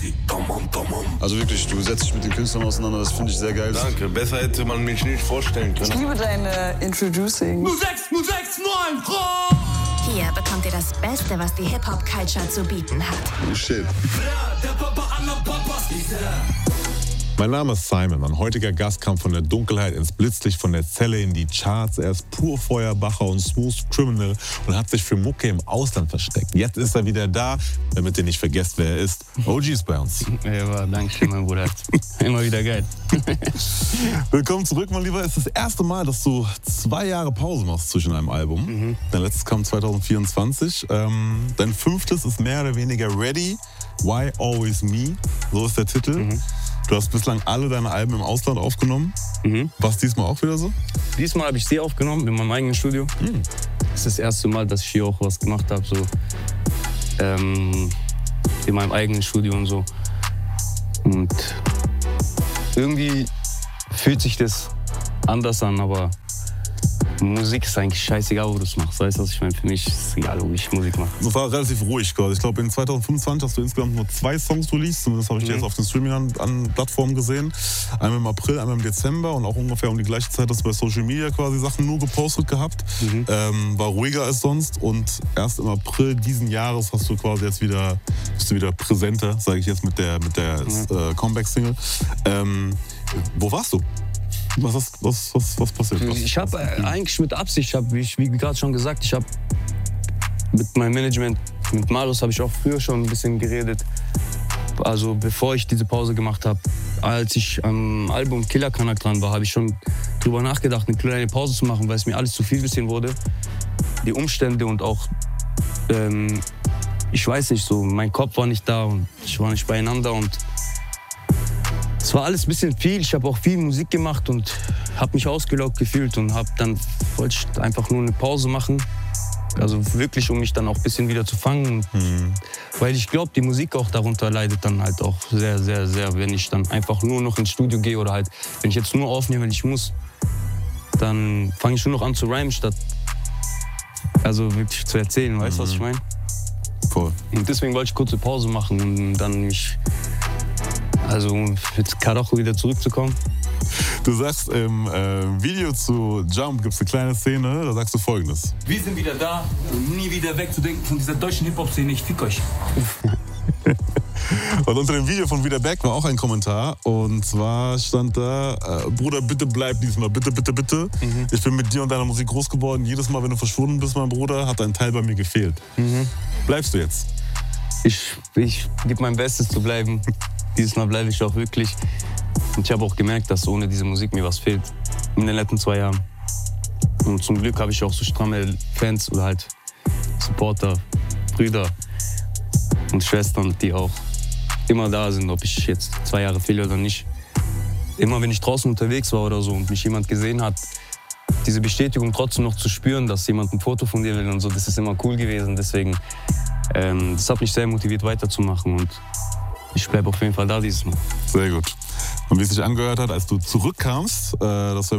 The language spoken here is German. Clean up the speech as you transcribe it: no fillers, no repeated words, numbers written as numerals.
Also wirklich, du setzt dich mit den Künstlern auseinander, das finde ich sehr geil. Danke, besser hätte man mich nicht vorstellen können. Ich liebe deine Introducing. 0609, Hier bekommt ihr das Beste, was die Hip-Hop-Culture zu bieten hat. Oh shit. der Papa aller Papas ist Mein Name ist Simon. Mein heutiger Gast kam von der Dunkelheit ins Blitzlicht, von der Zelle in die Charts. Er ist pur Feuerbacher und Smooth Criminal und hat sich für Mucke im Ausland versteckt. Jetzt ist er wieder da, damit ihr nicht vergesst, wer er ist. OG ist bei uns. Ja, danke schön, mein Bruder. Immer wieder geil. Willkommen zurück, mein Lieber. Es ist das erste Mal, dass du 2 Jahre Pause machst zwischen einem Album. Dein letztes kam 2024. Dein 5. ist mehr oder weniger Ready. Why Always Me? So ist der Titel. Du hast bislang alle deine Alben im Ausland aufgenommen. War es diesmal auch wieder so? Diesmal habe ich sie aufgenommen in meinem eigenen Studio. Das ist das erste Mal, dass ich hier auch was gemacht habe, so in meinem eigenen Studio und so. Und irgendwie fühlt sich das anders an, aber Musik ist eigentlich scheißegal, wo du es machst. Weißt du, was ich meine? Für mich ist es egal, wo ich Musik mache. Das war relativ ruhig gerade. Ich glaube, in 2025 hast du insgesamt nur 2 Songs released. Zumindest habe ich die jetzt auf den Streaming-Plattformen gesehen. Einmal im April, einmal im Dezember. Und auch ungefähr um die gleiche Zeit hast du bei Social Media quasi Sachen nur gepostet gehabt. War ruhiger als sonst. Und erst im April diesen Jahres hast du quasi jetzt bist du wieder präsenter, sage ich jetzt, mit der Comeback-Single. Wo warst du? Was passiert? Ich habe eigentlich mit Absicht, wie gerade schon gesagt, ich habe mit meinem Management, mit Marius habe ich auch früher schon ein bisschen geredet. Also bevor ich diese Pause gemacht habe, als ich am Album Killer Kanak dran war, habe ich schon drüber nachgedacht, eine kleine Pause zu machen, weil es mir alles zu viel bisschen wurde. Die Umstände und auch, ich weiß nicht so, mein Kopf war nicht da und ich war nicht beieinander und es war alles ein bisschen viel. Ich habe auch viel Musik gemacht und habe mich ausgelaugt gefühlt und wollte ich einfach nur eine Pause machen. Also wirklich, um mich dann auch ein bisschen wieder zu fangen. Weil ich glaube, die Musik auch darunter leidet dann halt auch sehr, sehr, sehr, wenn ich dann einfach nur noch ins Studio gehe oder halt, wenn ich jetzt nur aufnehme, wenn ich muss, dann fange ich nur noch an zu rhymen, statt also wirklich zu erzählen. Weißt du, was ich meine? Voll. Und deswegen wollte ich kurze Pause machen und dann mich mit Karacho wieder zurückzukommen. Du sagst im Video zu Jump gibt es eine kleine Szene, da sagst du Folgendes. Wir sind wieder da und nie wieder wegzudenken von dieser deutschen Hip-Hop-Szene. Ich fick euch. Und unter dem Video von Wieder Back war auch ein Kommentar. Und zwar stand da, Bruder, bitte bleib diesmal, bitte, bitte, bitte. Ich bin mit dir und deiner Musik groß geworden. Jedes Mal, wenn du verschwunden bist, mein Bruder, hat ein Teil bei mir gefehlt. Bleibst du jetzt? Ich gebe mein Bestes zu bleiben. Dieses Mal bleibe ich auch wirklich. Und ich habe auch gemerkt, dass ohne diese Musik mir was fehlt. In den letzten 2 Jahren. Und zum Glück habe ich auch so stramme Fans oder halt Supporter, Brüder und Schwestern, die auch immer da sind, ob ich jetzt 2 Jahre fehle oder nicht. Immer wenn ich draußen unterwegs war oder so und mich jemand gesehen hat, diese Bestätigung trotzdem noch zu spüren, dass jemand ein Foto von dir will und so, das ist immer cool gewesen. Deswegen, das hat mich sehr motiviert, weiterzumachen und ich bleibe auf jeden Fall da dieses Mal. Sehr gut. Und wie es sich angehört hat, als du zurückkamst, das war